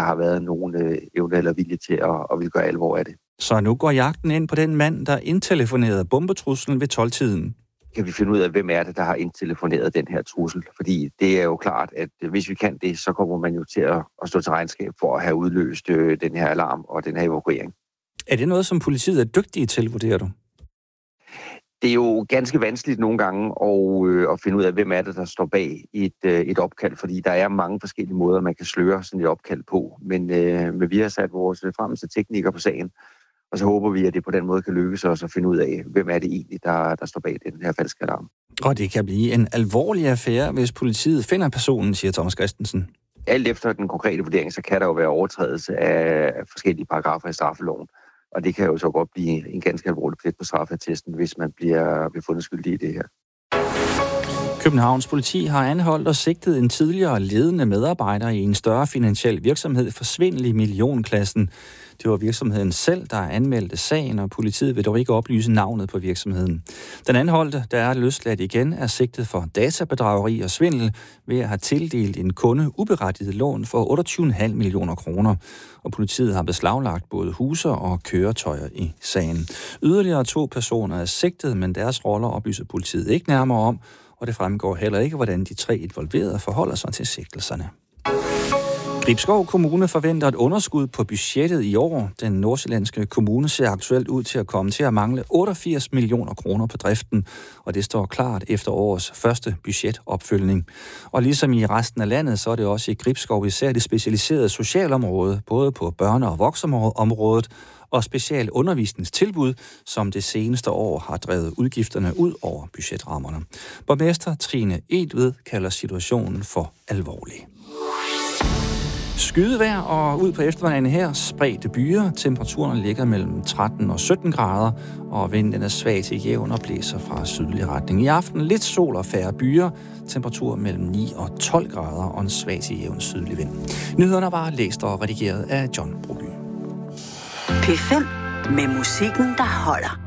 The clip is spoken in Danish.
har været nogen evne eller vilje til at ville gøre alvor af det. Så nu går jagten ind på den mand, der indtelefonerede bombetruslen ved 12-tiden. Kan vi finde ud af, hvem er det, der har indtelefoneret den her trussel? Fordi det er jo klart, at hvis vi kan det, så kommer man jo til at stå til regnskab for at have udløst den her alarm og den her evakuering. Er det noget, som politiet er dygtige til, vurderer du? Det er jo ganske vanskeligt nogle gange at finde ud af, hvem er det, der står bag et opkald, fordi der er mange forskellige måder, man kan sløre sådan et opkald på. Men vi har sat vores fremmeste teknikere på sagen, og så håber vi, at det på den måde kan lykkes os at finde ud af, hvem er det egentlig, der står bag den her falske alarm. Og det kan blive en alvorlig affære, hvis politiet finder personen, siger Thomas Christensen. Alt efter den konkrete vurdering, så kan der jo være overtrædelse af forskellige paragrafer i straffeloven. Og det kan jo så godt blive en ganske alvorlig plet på straffeattesten, hvis man bliver fundet skyldig i det her. Københavns politi har anholdt og sigtet en tidligere ledende medarbejder i en større finansiel virksomhed for svindel i millionklassen. Det var virksomheden selv, der anmeldte sagen, og politiet vil dog ikke oplyse navnet på virksomheden. Den anholdte, der er løsladt igen, er sigtet for databedrageri og svindel ved at have tildelt en kunde uberettiget lån for 28,5 millioner kroner. Og politiet har beslaglagt både huse og køretøjer i sagen. Yderligere 2 personer er sigtet, men deres roller oplyser politiet ikke nærmere om, og det fremgår heller ikke, hvordan de 3 involverede forholder sig til sigtelserne. Gribskov Kommune forventer et underskud på budgettet i år. Den nordsjællandske kommune ser aktuelt ud til at komme til at mangle 88 millioner kroner på driften, og det står klart efter årets første budgetopfølgning. Og ligesom i resten af landet, så er det også i Gribskov især det specialiserede socialområde, både på børne- og voksenområdet, og special undervisningstilbud, som det seneste år har drevet udgifterne ud over budgetrammerne. Borgmester Trine Edved kalder situationen for alvorlig. Skydevejr og ud på eftermiddagen her spredte byer. Temperaturen ligger mellem 13 og 17 grader, og vinden er svag til jævn og blæser fra sydlig retning. I aften lidt sol og færre byer. Temperatur mellem 9 og 12 grader og en svag til jævn sydlig vind. Nyhederne var læst og redigeret af John Broby. P5 med musikken, der holder.